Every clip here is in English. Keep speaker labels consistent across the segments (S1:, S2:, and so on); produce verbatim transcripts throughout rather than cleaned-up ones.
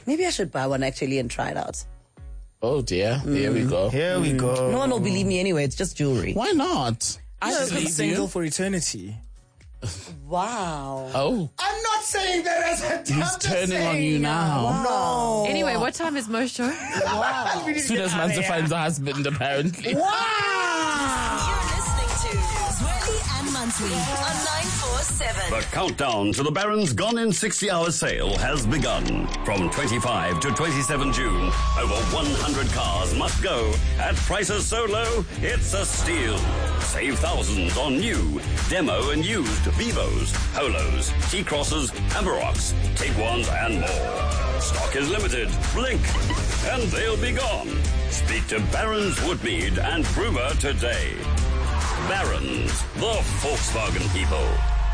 S1: Maybe I should buy one actually and try it out.
S2: Oh dear, mm. here we go.
S3: Here we go.
S1: No one will believe me anyway, it's just jewelry.
S2: Why not?
S3: I just been single you. for eternity.
S1: Wow.
S2: Oh.
S3: I'm not saying that as a t-
S2: He's turning on you now.
S1: Wow.
S3: No.
S4: Anyway, what time is Mo's show?
S2: Wow. As soon as Mansa finds a husband, apparently.
S1: Wow.
S5: You're listening to Zweli and Mansui on nine four seven.
S6: The countdown to the Barron's Gone in sixty hour sale has begun. From twenty-fifth to twenty-seventh June, over one hundred cars must go at prices so low, it's a steal. Save thousands on new, demo and used Vivos, Polos, T-Crosses, Amarocks, Tiguans and more. Stock is limited. Blink and they'll be gone. Speak to Barron's Woodmead and Brewer today. Barron's, the Volkswagen people.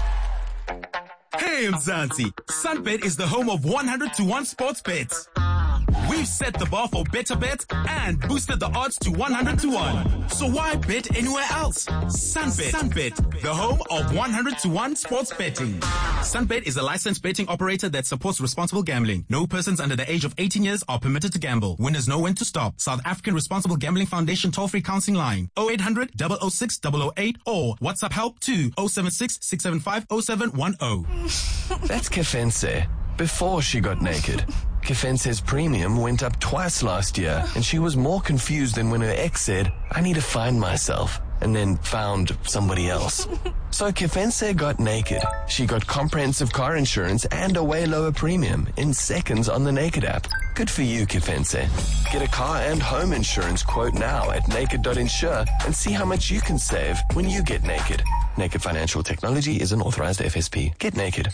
S7: Hey Mzansi, Sunbet is the home of one hundred to one sports bets. We've set the bar for better bets and boosted the odds to one hundred to one. So why bet anywhere else? Sunbet. Sunbet, the home of one hundred to one sports betting. Sunbet is a licensed betting operator that supports responsible gambling. No persons under the age of eighteen years are permitted to gamble. Winners know when to stop. South African Responsible Gambling Foundation toll-free counseling line oh eight hundred, double oh six, double oh eight or WhatsApp help to oh seven six, six seven five, oh seven one oh.
S8: That's Kefense. Before she got naked. Kefense's premium went up twice last year, and she was more confused than when her ex said, I need to find myself, and then found somebody else. So Kefense got naked. She got comprehensive car insurance and a way lower premium in seconds on the Naked app. Good for you, Kefense. Get a car and home insurance quote now at naked dot insure and see how much you can save when you get naked. Naked Financial Technology is an authorized F S P. Get naked.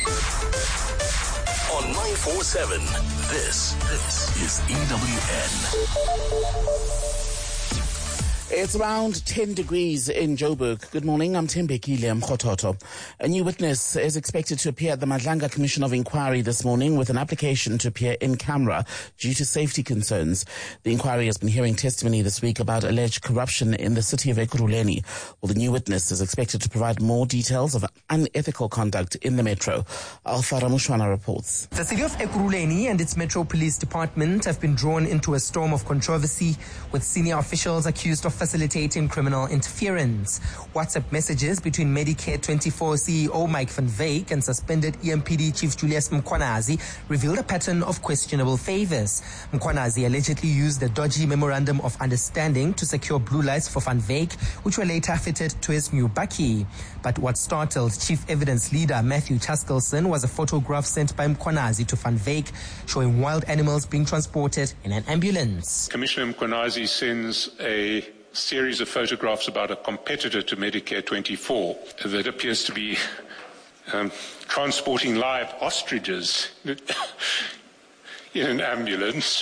S6: On nine four seven, this, this is E W N.
S2: It's around ten degrees in Joburg. Good morning, I'm Tembekile Mkhototo. A new witness is expected to appear at the Madlanga Commission of Inquiry this morning with an application to appear in camera due to safety concerns. The inquiry has been hearing testimony this week about alleged corruption in the city of Ekurhuleni. Well, the new witness is expected to provide more details of unethical conduct in the metro. Alpha Ramushwana reports.
S9: The city of Ekurhuleni and its Metro Police Department have been drawn into a storm of controversy, with senior officials accused of facilitating criminal interference. WhatsApp messages between Medicare twenty-four C E O Mike van Wyk and suspended E M P D Chief Julius Mkhwanazi revealed a pattern of questionable favors. Mkhwanazi allegedly used the dodgy Memorandum of Understanding to secure blue lights for Van Wyk, which were later fitted to his new bakkie. But what startled Chief Evidence Leader Matthew Chaskelson was a photograph sent by Mkhwanazi to Van Wyk showing wild animals being transported in an ambulance.
S10: Commissioner Mkhwanazi sends a series of photographs about a competitor to Medicare twenty-four that appears to be um, transporting live ostriches in an ambulance.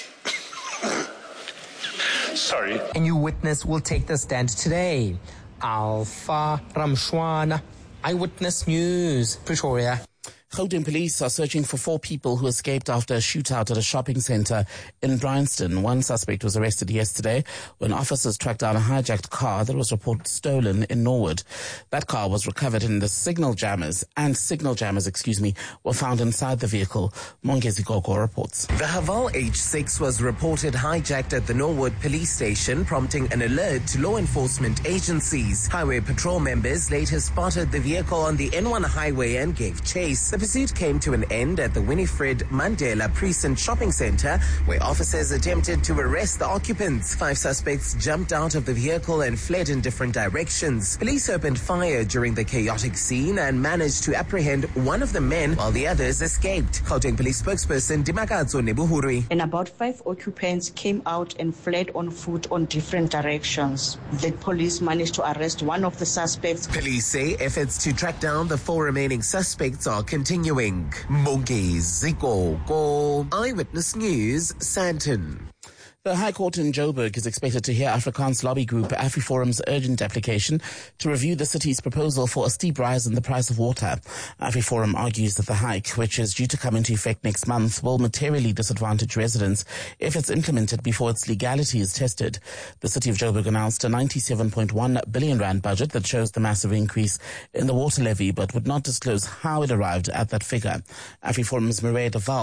S10: Sorry.
S9: A new witness will take the stand today. Alpha Ramshwana, Eyewitness News, Pretoria.
S2: Gauteng police are searching for four people who escaped after a shootout at a shopping centre in Bryanston. One suspect was arrested yesterday when officers tracked down a hijacked car that was reported stolen in Norwood. That car was recovered in the signal jammers, and signal jammers, excuse me, were found inside the vehicle. Mongezi Gogo reports.
S11: The Haval H six was reported hijacked at the Norwood police station, prompting an alert to law enforcement agencies. Highway patrol members later spotted the vehicle on the N one highway and gave chase. The pursuit came to an end at the Winifred Mandela Precinct Shopping Centre, where officers attempted to arrest the occupants. Five suspects jumped out of the vehicle and fled in different directions. Police opened fire during the chaotic scene and managed to apprehend one of the men while the others escaped. Gauteng Police spokesperson Dimakatso Nebuhuri.
S12: And about five occupants came out and fled on foot on different directions. The police managed to arrest one of the suspects.
S11: Police say efforts to track down the four remaining suspects are continuing. Mongezi Gogo, Eyewitness News, Sandton.
S2: The High Court in Joburg is expected to hear Afrikaans lobby group AfriForum's urgent application to review the city's proposal for a steep rise in the price of water. AfriForum argues that the hike, which is due to come into effect next month, will materially disadvantage residents if it's implemented before its legality is tested. The city of Joburg announced a ninety-seven point one billion rand budget that shows the massive increase in the water levy, but would not disclose how it arrived at that figure. AfriForum's Mireille de Val